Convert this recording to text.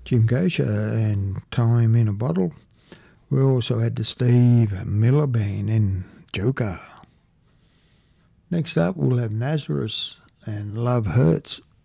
Jim Gosha and Time in a Bottle. We also had the Steve Miller Band and Joker. Next up, we'll have Nazareth and Love Hurts